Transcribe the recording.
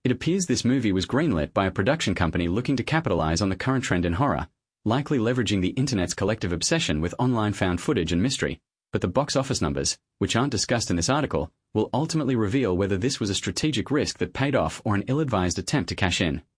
It appears this movie was greenlit by a production company looking to capitalize on the current trend in horror, likely leveraging the internet's collective obsession with online found footage and mystery. But the box office numbers, which aren't discussed in this article, will ultimately reveal whether this was a strategic risk that paid off or an ill-advised attempt to cash in.